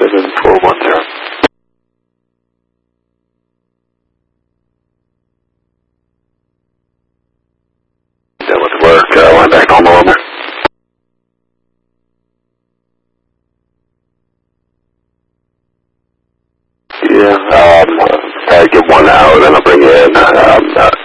7410. That was work. Went back normal on there. Yeah, I give 1 hour, then I'll bring you in.